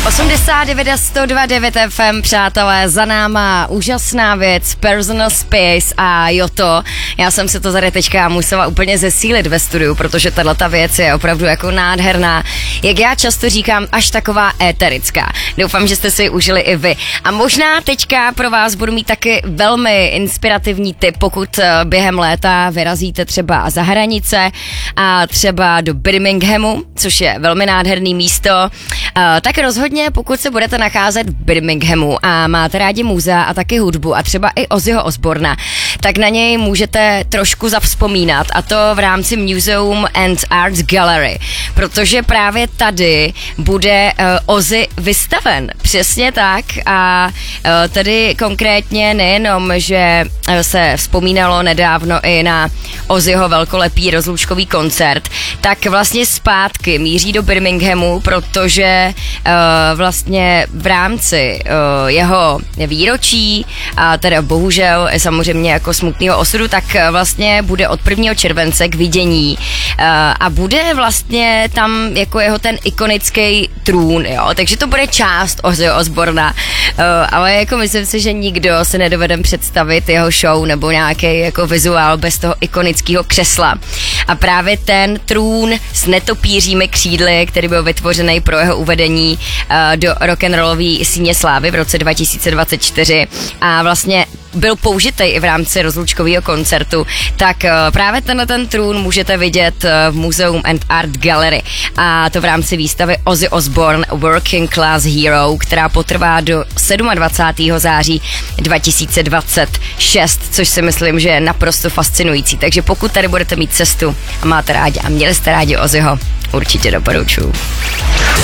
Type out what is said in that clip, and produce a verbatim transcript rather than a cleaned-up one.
osmdesát devět a sto dva devět F M, přátelé, za náma úžasná věc, Personal Space a Yoto. Já jsem se to tady teďka musela úplně zesílit ve studiu, protože tato věc je opravdu jako nádherná. Jak já často říkám, až taková éterická. Doufám, že jste si ji užili i vy. A možná teďka pro vás budu mít taky velmi inspirativní tip, pokud během léta vyrazíte třeba za hranice a třeba do Birminghamu, což je velmi nádherný místo, tak rozhodně, pokud se budete nacházet v Birminghamu a máte rádi muzea a taky hudbu a třeba i Ozzyho Osborna, tak na něj můžete trošku zavzpomínat, a to v rámci Museum and Arts Gallery, protože právě tady bude uh, Ozzy vystaven. Přesně tak a uh, tady konkrétně nejenom, že uh, se vzpomínalo nedávno i na Ozzyho velkolepý rozlučkový koncert, tak vlastně zpátky míří do Birminghamu, protože uh, vlastně v rámci uh, jeho výročí a teda bohužel samozřejmě jako smutného osudu, tak uh, vlastně bude od prvního července k vidění uh, a bude vlastně tam jako jeho ten ikonický trůn, jo, takže to bude část Ozzyho Osborna, uh, ale jako myslím si, že nikdo se nedovede představit jeho show nebo nějaký jako vizuál bez toho ikonického křesla. A právě ten trůn s netopířími křídly, který byl vytvořený pro jeho uvedení uh, do rock'n'rollové síně slávy v roce dva tisíce dvacet čtyři a vlastně byl použitý i v rámci rozlučkového koncertu, tak uh, právě tenhle ten trůn můžete vidět uh, v Museum and Art Gallery a to v rámci výstavy Ozzy Osbourne Working Class Hero, která potrvá do dvacátého sedmého září dva tisíce dvacet šest, což si myslím, že je naprosto fascinující. Takže pokud tady budete mít cestu a máte rádi a měli jste rádi Ozzyho, určitě doporučuji.